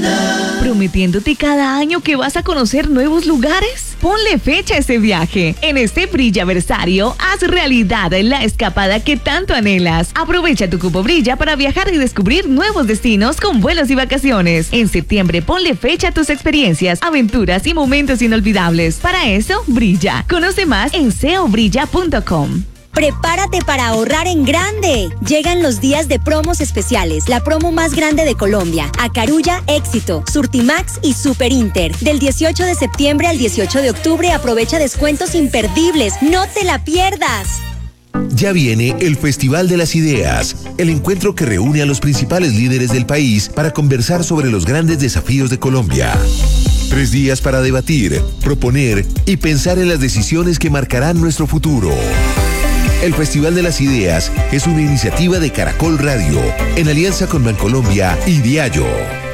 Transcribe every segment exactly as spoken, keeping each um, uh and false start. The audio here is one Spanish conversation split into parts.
¿Prometiéndote cada año que vas a conocer nuevos lugares? Ponle fecha a ese viaje. En este Brillaversario, haz realidad la escapada que tanto anhelas. Aprovecha tu cupo Brilla para viajar y descubrir nuevos destinos con vuelos y vacaciones. En septiembre, ponle fecha a tus experiencias, aventuras y momentos inolvidables. Para eso, brilla. Conoce más en seo brilla punto com. Prepárate para ahorrar en grande. Llegan los días de promos especiales, la promo más grande de Colombia. Acarulla, Éxito, Surtimax y Super Inter. Del dieciocho de septiembre al dieciocho de octubre aprovecha descuentos imperdibles. ¡No te la pierdas! Ya viene el Festival de las Ideas, el encuentro que reúne a los principales líderes del país para conversar sobre los grandes desafíos de Colombia. Tres días para debatir, proponer y pensar en las decisiones que marcarán nuestro futuro. El Festival de las Ideas es una iniciativa de Caracol Radio, en alianza con Bancolombia y Diallo.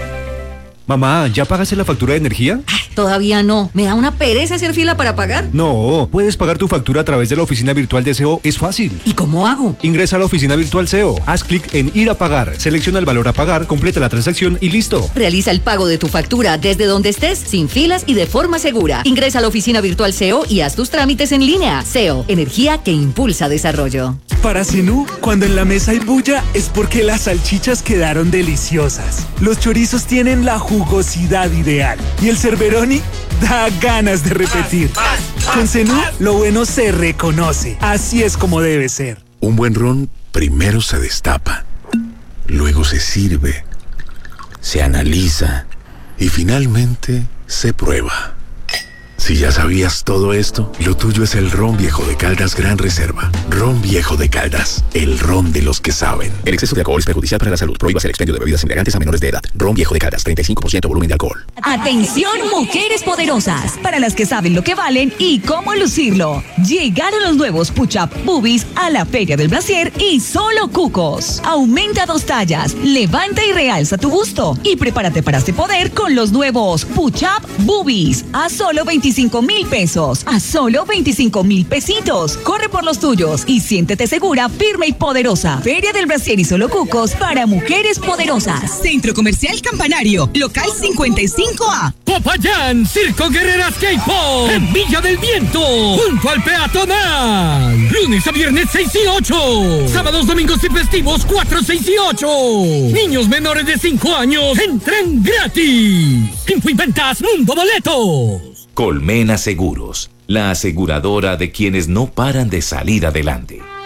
Mamá, ¿ya pagaste la factura de energía? Ay, todavía no. ¿Me da una pereza hacer fila para pagar? No, puedes pagar tu factura a través de la oficina virtual de S E O. Es fácil. ¿Y cómo hago? Ingresa a la oficina virtual S E O, haz clic en ir a pagar, selecciona el valor a pagar, completa la transacción y listo. Realiza el pago de tu factura desde donde estés, sin filas y de forma segura. Ingresa a la oficina virtual S E O y haz tus trámites en línea. S E O, energía que impulsa desarrollo. Para Zenú, cuando en la mesa hay bulla, es porque las salchichas quedaron deliciosas. Los chorizos tienen la jugosidad ideal. Y el Cerberoni da ganas de repetir. Con Zenú, lo bueno se reconoce. Así es como debe ser. Un buen ron primero se destapa, luego se sirve, se analiza y finalmente se prueba. Si ya sabías todo esto, lo tuyo es el Ron Viejo de Caldas Gran Reserva. Ron Viejo de Caldas, el ron de los que saben. El exceso de alcohol es perjudicial para la salud. Prohíbas el expendio de bebidas embriagantes a menores de edad. Ron Viejo de Caldas, treinta y cinco por ciento volumen de alcohol. Atención, mujeres poderosas, para las que saben lo que valen y cómo lucirlo. Llegaron los nuevos Push-Up Boobies a la Feria del Brasier y solo cucos. Aumenta dos tallas, levanta y realza tu busto y prepárate para este poder con los nuevos Push-Up Boobies a solo veinticinco mil pesos, a solo veinticinco mil pesitos. Corre por los tuyos y siéntete segura, firme y poderosa. Feria del Brasier y solo cucos para mujeres poderosas. Centro Comercial Campanario, local cincuenta y cinco A. Popayán, Circo Guerreras K-Pop, en Villa del Viento, junto al peatonal. Lunes a viernes seis y ocho. Sábados, domingos y festivos cuatro, seis y ocho. Niños menores de cinco años entran gratis. Info y ventas Mundo Boletos. Colmena Seguros, la aseguradora de quienes no paran de salir adelante.